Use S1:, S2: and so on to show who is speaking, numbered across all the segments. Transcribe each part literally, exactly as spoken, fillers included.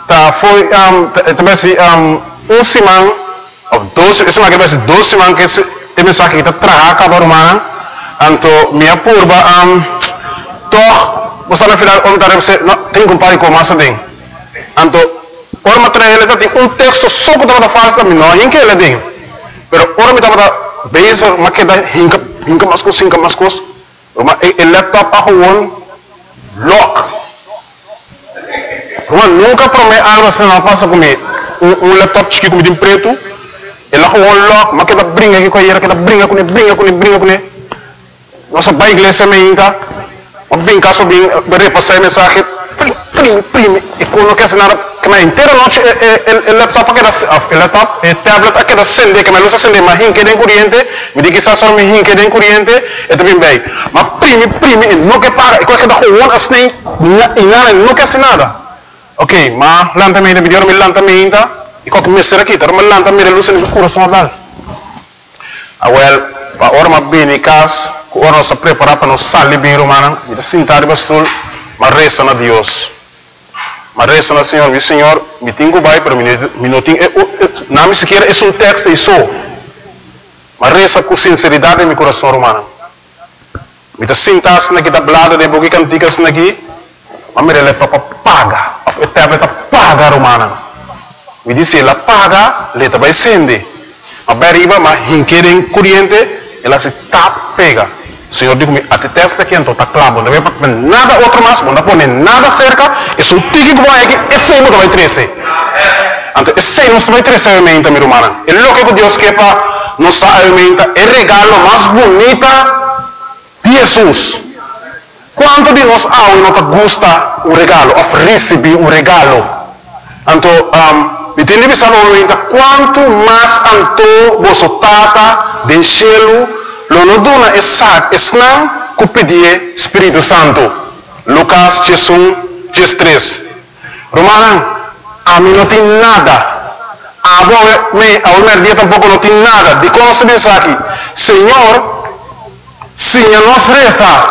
S1: tá, foi, um, também assim, um, um semana, ou doze, esse semana que vai ser doze semanas que esse, esse saque que está traga acaba romana, então, minha curva, um, toch, você na final, onde está, você, não, tem que comparar com massa bem. Então, ora material, ele tem um texto só para trabalhar fácil também, não, em que ele tem. Pero, ora me trabalha, base, mas que dá, hinca, hinca mais coisa, hinca mais coisa, o laptop a gewoon lock. Gewoon nunca promete algo assim, não passa comigo. Um, um laptop chique comigo em preto, ele a gewoon lock, mas que dá brinca aqui com ele, que dá brinca com ele, brinca com ele, brinca com ele. Nossa bai igreja me hinca, mas brinca só bem, repassar a mensagem, prime, prime, e quando quer assinar, que na inteira noite, o laptop aqui o laptop, o tablet aqui da acende, que me luz acende, mas hinca de corrente, me diz que está só me hinca de corrente, e também bem. Mas prime, prime, não quer pagar, e quando quer dar gewoon assim, e nada, não quer assinar. Ok, mas lanta me video me lanta me inta e qualquer mister aqui, mas lanta me luz no coração dal. Ah well, a hora ma bem cas, a hora se prepara para nos sair bem romana, e sentar bastul, mas resta na Deus. Mas resta na Senhor, mi Senhor, me tenho vai para me não tenho, não me sequer é um texto isso. Mas resta com sinceridade em meu coração romana. Me tá sentar na que tá blada de boca canticas na aqui, mas me leva para paga. O tablet paga romana. Me disse, ela paga, ela vai acender. A beriba, mas hinquerem corrente, ela se tap pega. O Senhor diz-me, até testa aqui, então está claro, não vai nada outro mais, não pode nada cerca, e se o tique que vai aqui, esse aí não vai crescer. Então, esse aí não vai crescer a alimenta, minha romana. E o que Deus quer para nos alimenta, é o regalo mais bonito de Jesus. Quanto de nós há e não gosta um regalo, ou receber um regalo? Então, um, me tem que pensar quanto mais anto você tata de cielo, lo não dona essa esnam que pedir Espírito Santo. Lucas dez, três. Romana, a mim não tem nada. A me, a minha dia tampouco não tem nada. De como se diz aqui, Senhor, se nos resta.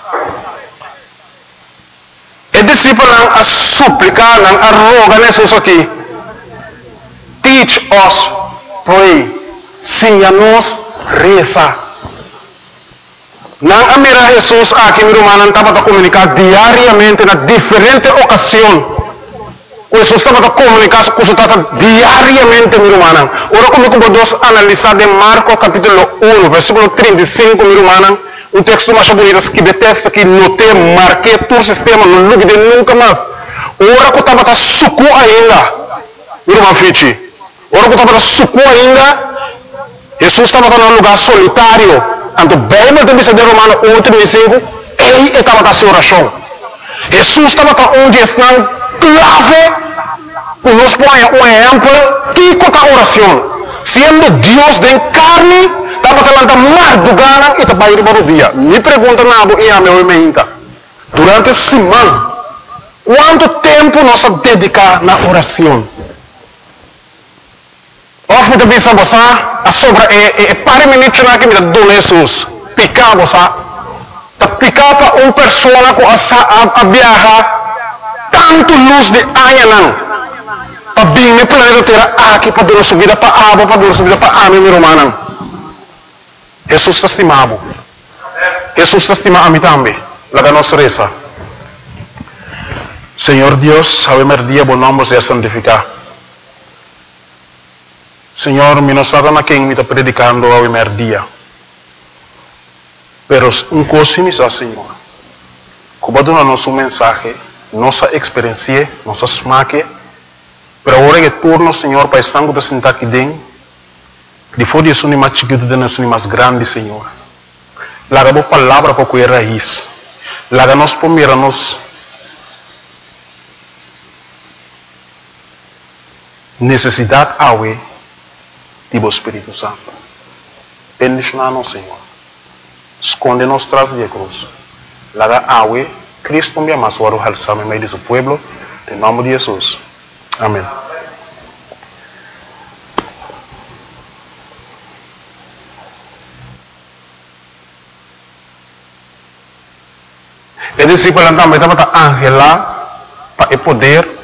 S1: E discípulo a suplicar, a rogar Jesus aqui. Teach us, pray. Ensina-nos, reza. Não amira Jesus aqui, meu irmão, estava a comunicar diariamente na diferente ocasião. Jesus estava a comunicar com o Tata diariamente, meu irmão. Ora, como podemos analisar de Marcos capítulo um, versículo trinta e cinco, meu irmão. Um texto mais bonito que detesto, que notei, marquei todo o sistema, não ligue de nunca mais. Ora que estava a suco ainda, meu irmão Fichi. Ora que estava a suco ainda, Jesus estava num lugar solitário. Então, bem, mas também se deu Romano um, trinta e cinco, ele estava a sua oração. Jesus estava onde está clave, nos põe um exemplo, que é a oração. Sendo Deus de carne, estava falando mais do gana e estava indo para o dia. Me pergunta nada e a meu emenda. Durante a semana, quanto tempo nós dedicamos na oração? Of me também sabe você, a sobra é para minutos na que me dá Jesus. Picar você, tá picar para uma pessoa com a viajar tanto luz de aia não. Para bem me planeta terá aqui para dar subida para a água, para dar subida para a minha romana. Jesus está estimado. Jesus está estimado a mim também. La nossa reza. Senhor Deus, a meu dia bom nome é santificar. Senhor, me não sabe na quem me está predicando ao meu dia. Pero um coisa me diz, Senhor. Como dá nosso mensagem, nossa experiência, nossa smaque, pero agora que turno, Senhor, para estar com sentar aqui dentro, depois de isso, mais chiquito, de nós, mais grande, Senhor. Laga a palavra para que raiz. Laga nós primeiro nos necessidade awe do Espírito Santo. Bendicionar-nos, Senhor. Esconde-nos tras de cruz. Laga awe, Cristo me ama, suaro halsame meio de seu pueblo, em nome de Jesus. Amém. E discípulo também estava a Angela para poder